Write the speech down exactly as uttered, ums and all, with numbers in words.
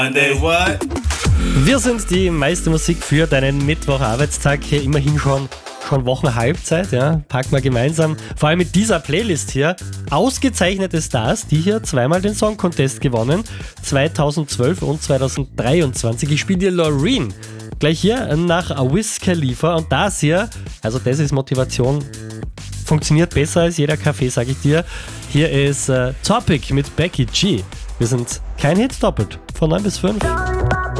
Monday, what? Wir sind die meiste Musik für deinen Mittwocharbeitstag. Hier immerhin schon, schon Wochenhalbzeit. Ja. Packen wir gemeinsam, vor allem mit dieser Playlist hier, ausgezeichnete Stars, die hier zweimal den Song Contest gewonnen, zweitausendzwölf und zweitausenddreiundzwanzig. Ich spiele dir Loreen gleich hier nach Wiz Khalifa und das hier, also das ist Motivation, funktioniert besser als jeder Kaffee, sag ich dir. Hier ist äh, Topic mit Becky G. Wir sind kein Hit doppelt, von neun bis fünf.